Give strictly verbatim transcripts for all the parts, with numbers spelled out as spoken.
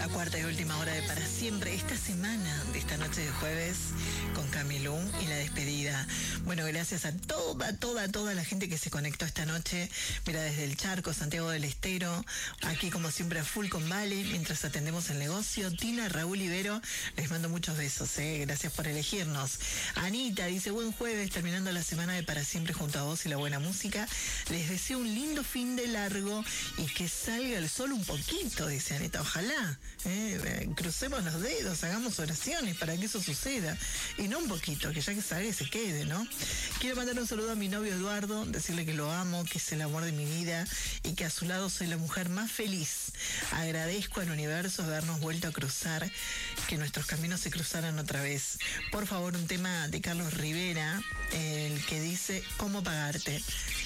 La cuarta y última hora de Para Siempre, esta semana de esta noche de jueves con Camilú y la despedida. Bueno, gracias a toda, toda, toda la gente que se conectó esta noche. Mira, desde el Charco, Santiago del Estero, aquí como siempre a full con Vale, mientras atendemos el negocio. Tina, Raúl Ibero, les mando muchos besos, ¿eh? Gracias por elegirnos. Anita dice, buen jueves, terminando la semana de Para Siempre junto a vos y la buena música. Les deseo un lindo fin de largo y que salga el sol un poquito, dice Anita, ojalá. Eh, crucemos los dedos, hagamos oraciones para que eso suceda y no un poquito, que ya que salga se quede, ¿no? Quiero mandar un saludo a mi novio Eduardo, decirle que lo amo, que es el amor de mi vida y que a su lado soy la mujer más feliz. Agradezco al universo habernos vuelto a cruzar, que nuestros caminos se cruzaran otra vez. Por favor, un tema de Carlos Rivera, el que dice ¿Cómo pagarte?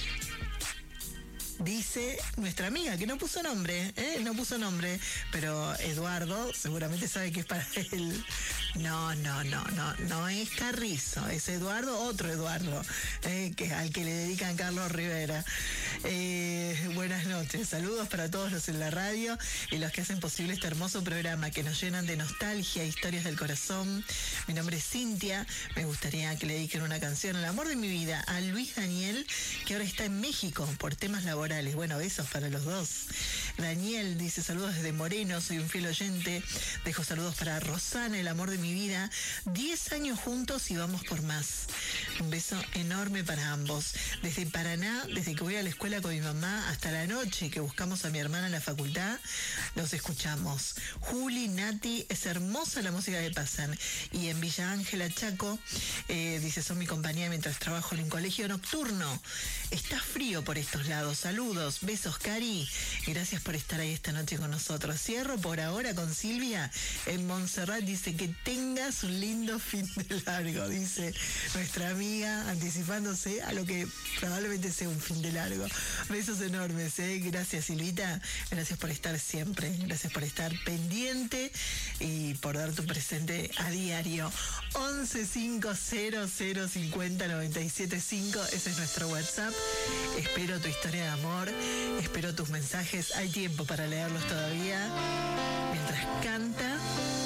Dice nuestra amiga, que no puso nombre, ¿eh? No puso nombre, pero Eduardo seguramente sabe que es para él. No, no, no, no, no es Carrizo, es Eduardo, otro Eduardo, eh, que, al que le dedican Carlos Rivera. Eh, buenas noches, saludos para todos los en la radio y los que hacen posible este hermoso programa que nos llenan de nostalgia, historias del corazón. Mi nombre es Cintia, me gustaría que le dediquen una canción, El amor de mi vida, a Luis Daniel, que ahora está en México por temas laborales. Bueno, besos para los dos. Daniel dice, saludos desde Moreno, soy un fiel oyente. Dejo saludos para Rosana, el amor de mi vida. Diez años juntos y vamos por más. Un beso enorme para ambos. Desde Paraná, desde que voy a la escuela con mi mamá hasta la noche que buscamos a mi hermana en la facultad, los escuchamos. Juli, Nati, es hermosa la música que pasan. Y en Villa Ángela, Chaco, eh, dice, son mi compañía mientras trabajo en un colegio nocturno. Está frío por estos lados. Saludos, besos, Cari. Gracias por estar ahí esta noche con nosotros. Cierro por ahora con Silvia en Montserrat. Dice que tengas un lindo fin de largo, dice nuestra amiga, anticipándose a lo que probablemente sea un fin de largo. Besos enormes, ¿eh? Gracias, Silvita. Gracias por estar siempre. Gracias por estar pendiente y por dar tu presente a diario. once cinco cero cero cincuenta noventa y siete cinco, ese es nuestro WhatsApp. Espero tu historia de amor, espero tus mensajes. Hay tiempo para leerlos todavía. Mientras canta